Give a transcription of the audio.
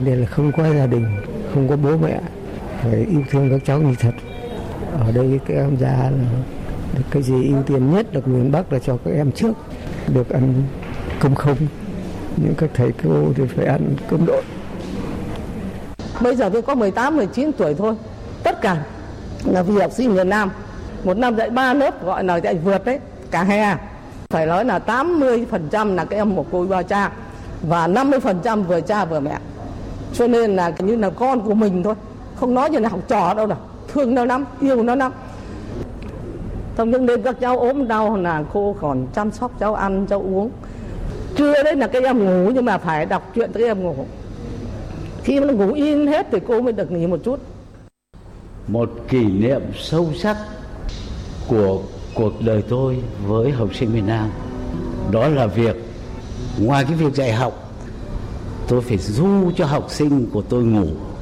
Đây là không có gia đình, không có bố mẹ, phải yêu thương các cháu như thật. Ở đây các em ra là cái gì ưu tiên nhất là miền Bắc là cho các em trước, được ăn cơm không, những các thầy cô thì phải ăn cơm đội. Bây giờ tôi có 18, 19 tuổi thôi, tất cả là vì học sinh miền Nam. Một năm dạy 3 lớp gọi là dạy vượt đấy, cả hè. Phải nói là 80% là các em mồ côi ba cha và 50% vừa cha vừa mẹ. Cho nên là như là con của mình thôi, không nói như là học trò đâu nào, thương nó lắm, yêu nó lắm. Trong những đêm các cháu ốm đau là cô còn chăm sóc cháu ăn, cháu uống. Trưa đấy là các em ngủ nhưng mà phải đọc truyện cho các em ngủ. Khi mà nó ngủ yên hết thì cô mới được nghỉ một chút. Một kỷ niệm sâu sắc của cuộc đời tôi với học sinh miền Nam, đó là việc ngoài cái việc dạy học, tôi phải ru cho học sinh của tôi ngủ.